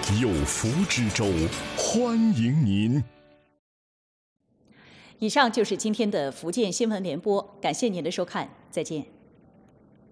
有福之州，欢迎您。 以上就是今天的福建新闻联播，感谢您的收看，再见。